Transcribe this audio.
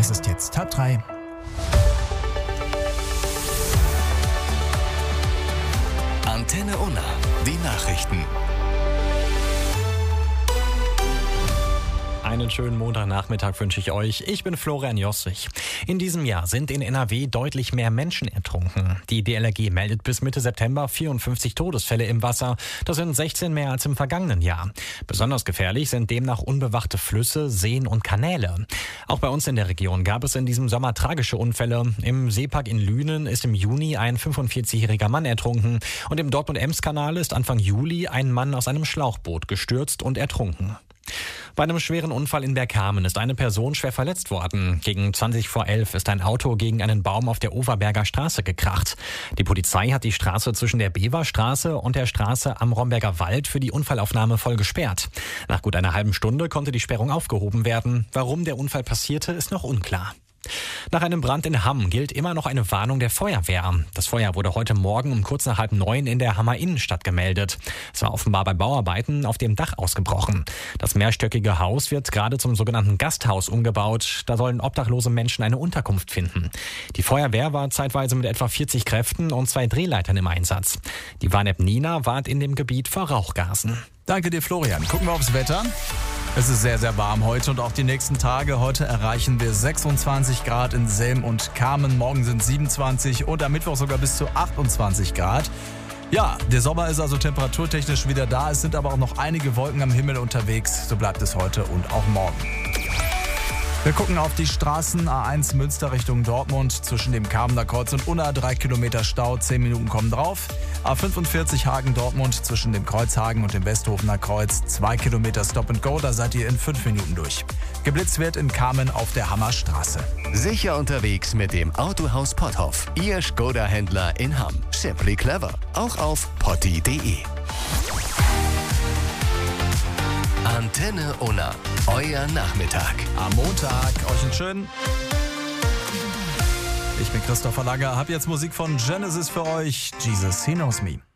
Es ist jetzt 2:30. Antenne Unna, die Nachrichten. Einen schönen Montagnachmittag wünsche ich euch. Ich bin Florian Jossich. In diesem Jahr sind in NRW deutlich mehr Menschen ertrunken. Die DLRG meldet bis Mitte September 54 Todesfälle im Wasser. Das sind 16 mehr als im vergangenen Jahr. Besonders gefährlich sind demnach unbewachte Flüsse, Seen und Kanäle. Auch bei uns in der Region gab es in diesem Sommer tragische Unfälle. Im Seepark in Lünen ist im Juni ein 45-jähriger Mann ertrunken. Und im Dortmund-Ems-Kanal ist Anfang Juli ein Mann aus einem Schlauchboot gestürzt und ertrunken. Bei einem schweren Unfall in Bergkamen ist eine Person schwer verletzt worden. Gegen 20 vor 11 ist ein Auto gegen einen Baum auf der Overberger Straße gekracht. Die Polizei hat die Straße zwischen der Beverstraße und der Straße am Romberger Wald für die Unfallaufnahme voll gesperrt. Nach gut einer halben Stunde konnte die Sperrung aufgehoben werden. Warum der Unfall passierte, ist noch unklar. Nach einem Brand in Hamm gilt immer noch eine Warnung der Feuerwehr. Das Feuer wurde heute Morgen um kurz nach 8:30 in der Hammer Innenstadt gemeldet. Es war offenbar bei Bauarbeiten auf dem Dach ausgebrochen. Das mehrstöckige Haus wird gerade zum sogenannten Gasthaus umgebaut. Da sollen obdachlose Menschen eine Unterkunft finden. Die Feuerwehr war zeitweise mit etwa 40 Kräften und 2 Drehleitern im Einsatz. Die Warn-App Nina warnt in dem Gebiet vor Rauchgasen. Danke dir, Florian. Gucken wir aufs Wetter. Es ist sehr, sehr warm heute und auch die nächsten Tage. Heute erreichen wir 26 Grad in Selm und Kamen. Morgen sind 27 und am Mittwoch sogar bis zu 28 Grad. Ja, der Sommer ist also temperaturtechnisch wieder da. Es sind aber auch noch einige Wolken am Himmel unterwegs. So bleibt es heute und auch morgen. Wir gucken auf die Straßen. A1 Münster Richtung Dortmund zwischen dem Kamener Kreuz und Unna 3 Kilometer Stau, 10 Minuten kommen drauf. A45 Hagen-Dortmund zwischen dem Kreuzhagen und dem Westhofener Kreuz 2 Kilometer Stop and Go, da seid ihr in 5 Minuten durch. Geblitzt wird in Kamen auf der Hammerstraße. Sicher unterwegs mit dem Autohaus Potthoff. Ihr Skoda-Händler in Hamm. Simply clever. Auch auf potti.de. Antenne Unna. Euer Nachmittag. Am Montag euch einen schönen. Ich bin Christopher Langer, hab jetzt Musik von Genesis für euch. Jesus, He Knows Me.